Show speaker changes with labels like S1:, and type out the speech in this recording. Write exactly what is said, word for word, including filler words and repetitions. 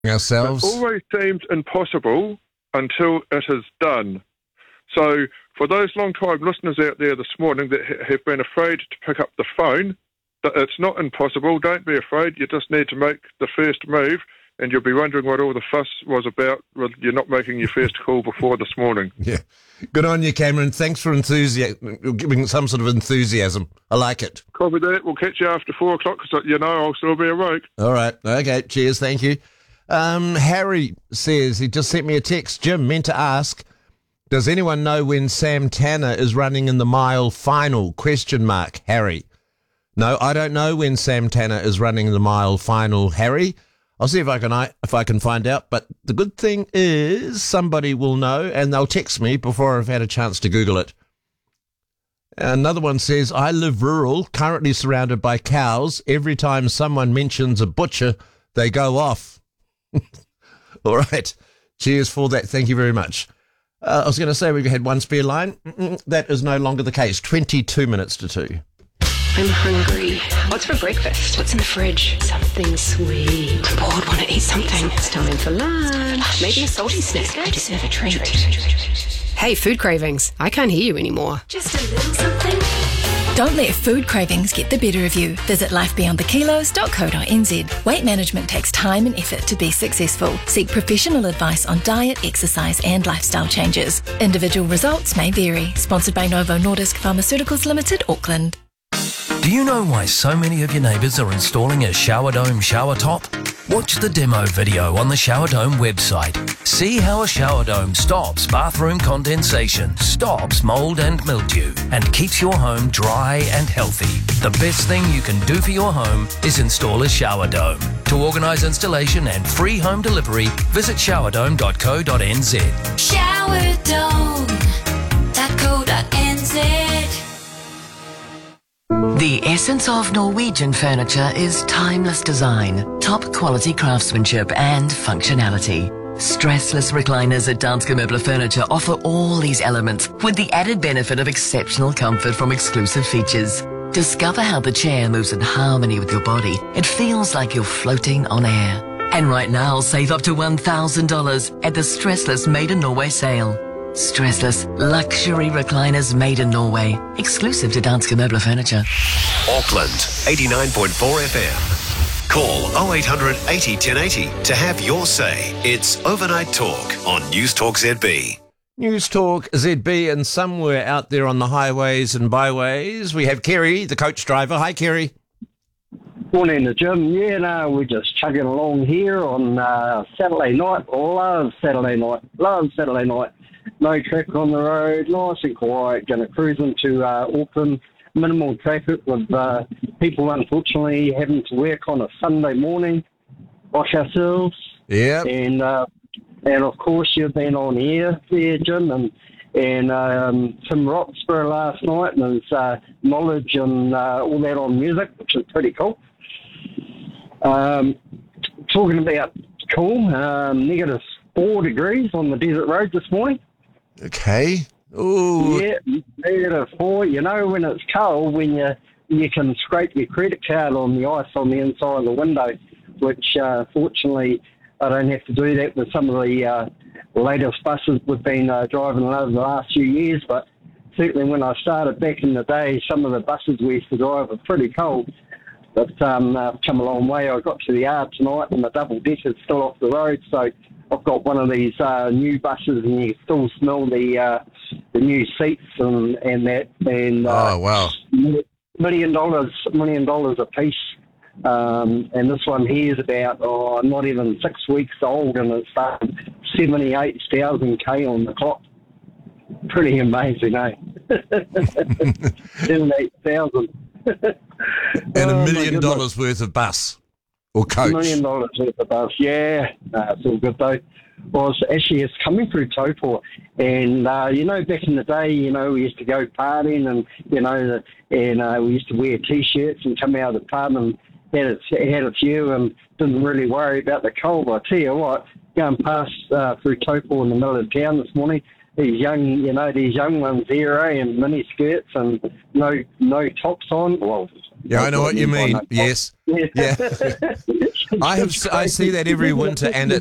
S1: ourselves.
S2: It always seems impossible until it is done. So for those long-time listeners out there this morning that ha- have been afraid to pick up the phone, that it's not impossible. Don't be afraid. You just need to make the first move, and you'll be wondering what all the fuss was about with you not making your first call before this morning.
S1: Yeah. Good on you, Cameron. Thanks for enthusiasm, giving some sort of enthusiasm. I like it.
S2: Copy that. We'll catch you after four o'clock because, you know, I'll still be awake.
S1: All right. Okay. Cheers. Thank you. Um, Harry says, he just sent me a text. Jim, meant to ask, does anyone know when Sam Tanner is running in the mile final? Question mark, Harry. No, I don't know when Sam Tanner is running the mile final, Harry. I'll see if I can I, if I can find out. But the good thing is somebody will know, and they'll text me before I've had a chance to Google it. Another one says, I live rural, currently surrounded by cows. Every time someone mentions a butcher, they go off. All right. Cheers for that. Thank you very much. Uh, I was going to say we had one spare line. Mm-mm, that is no longer the case. twenty-two minutes to two.
S3: I'm hungry. What's for breakfast? What's in the fridge? Something sweet. I'm bored, want to eat something. It's time for lunch. Maybe a salty snack. I deserve a treat. Hey, food cravings. I can't hear you anymore.
S4: Just a little something.
S5: Don't let food cravings get the better of you. Visit life beyond the kilos dot co dot n z. Weight management takes time and effort to be successful. Seek professional advice on diet, exercise and lifestyle changes. Individual results may vary. Sponsored by Novo Nordisk Pharmaceuticals Limited, Auckland.
S6: Do you know why so many of your neighbours are installing a Shower Dome shower top? Watch the demo video on the Shower Dome website. See how a shower dome stops bathroom condensation, stops mould and mildew, and keeps your home dry and healthy. The best thing you can do for your home is install a shower dome. To organise installation and free home delivery, visit shower dome dot co dot n z.
S4: shower dome dot co dot n z.
S7: The essence of Norwegian furniture is timeless design, top quality craftsmanship and functionality. Stressless recliners at Danske Møbler Furniture offer all these elements with the added benefit of exceptional comfort from exclusive features. Discover how the chair moves in harmony with your body. It feels like you're floating on air. And right now, save up to one thousand dollars at the Stressless Made in Norway sale. Stressless luxury recliners made in Norway, exclusive to Danske Møbler Furniture.
S8: Auckland, eighty-nine point four F M. Call oh eight hundred eighty ten eighty to have your say. It's Overnight Talk on News Talk Z B.
S1: News Talk Z B, and somewhere out there on the highways and byways, we have Kerry, the coach driver. Hi, Kerry.
S9: Morning, Jim. Yeah, no, we're just chugging along here on uh, Saturday night. Love Saturday night. Love Saturday night. No traffic on the road, nice and quiet. Going to cruise into uh, Auckland. Minimal traffic with uh, people, unfortunately, having to work on a Sunday morning. Wash ourselves.
S1: Yeah.
S9: And, uh, and, of course, you've been on air there, Jim, and, and um, Tim Roxburgh last night, and his uh, knowledge and uh, all that on music, which is pretty cool. Um, talking about cool, um, negative four degrees on the desert road this morning.
S1: Okay. Ooh.
S9: Yeah, negative four. You know, when it's cold, when you you can scrape your credit card on the ice on the inside of the window, which uh, fortunately I don't have to do that with some of the uh, latest buses we've been uh, driving over the last few years. But certainly when I started back in the day, some of the buses we used to drive were pretty cold. But um, I've come a long way. I got to the yard tonight and the double decker's still off the road, so I've got one of these uh, new buses, and you still smell the uh, the new seats and, and that. And uh,
S1: oh wow,
S9: million dollars, million dollars a piece. Um, and this one here is about oh, not even six weeks old, and it's uh, seventy-eight thousand k on the clock. Pretty amazing, eh? seventy-eight thousand.
S1: And a million dollars worth of bus. Or coach.
S9: A million dollars worth of bus, yeah. Uh, it's all good, though. Well, it's actually, it's coming through Taupo. And, uh, you know, back in the day, you know, we used to go partying and, you know, and uh, we used to wear T-shirts and come out of the pub and had a, had a few and didn't really worry about the cold. But I tell you what, going past uh, through Taupo in the middle of town this morning, these young, you know, these young ones there, eh, in mini skirts and no no tops on. Well,
S1: Yeah, I know what you mean. Yes.
S9: Yeah.
S1: Yeah. I have I see that every winter, and